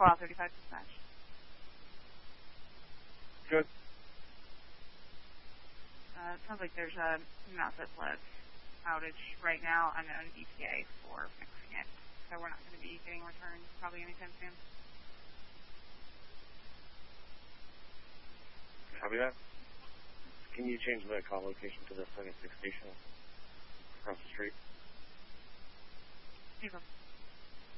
Fallout 35 dispatch. Good. It sounds like there's a massive outage right now. Unknown ETA for fixing it. So we're not going to be getting returns probably anytime soon. Copy that. Can you change the call location to the 76 station across the street? People.